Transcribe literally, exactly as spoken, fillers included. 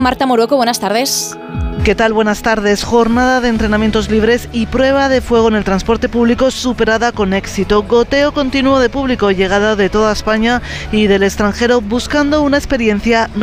Marta Morueco, buenas tardes. ¿Qué tal? Buenas tardes. Jornada de entrenamientos libres y prueba de fuego en el transporte público superada con éxito. Goteo continuo de público, llegada de toda España y del extranjero buscando una experiencia